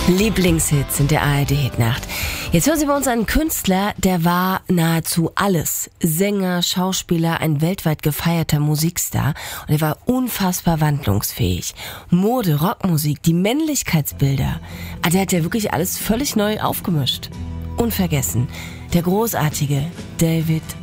Lieblingshits in der ARD-Hitnacht. Jetzt hören Sie bei uns einen Künstler, der war nahezu alles. Sänger, Schauspieler, ein weltweit gefeierter Musikstar. Und er war unfassbar wandlungsfähig. Mode, Rockmusik, die Männlichkeitsbilder. Der hat ja wirklich alles völlig neu aufgemischt. Unvergessen, der großartige David